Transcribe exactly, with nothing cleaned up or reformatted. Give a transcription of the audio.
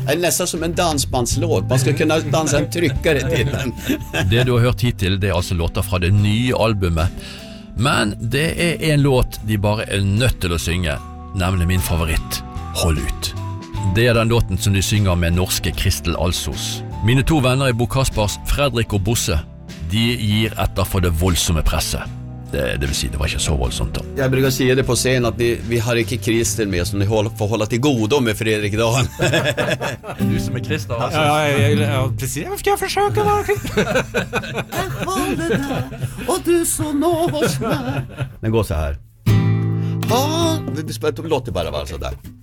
Det är nästan som en dansbandslåt. Man ska kunna dansa en tryckare till den. Det du har hørt hittil, det er altså låter fra det nye albumet. Men det er en låt de bare er nødt til å synge, nemlig min favoritt, Hold ut. Det er den låten som de synger med norske Kristel Alsos. Mine to venner i Bo Kaspers, Fredrik og Bosse, de gir etter for det voldsomme presset. Det, det vil si, det var ikke så voldsomt da. Jag brukar säga det på scenen att ni, vi har inte Kristel med, så ni håller, får hålla till godo med Fredrik Dahl. Du som är Kristel Alsos. Ja, ja, ja, ja, precis. Jag ska försöka vara Jag håller där och du så når oss med. Den går så här. Ja, det, det låter bara vara så där.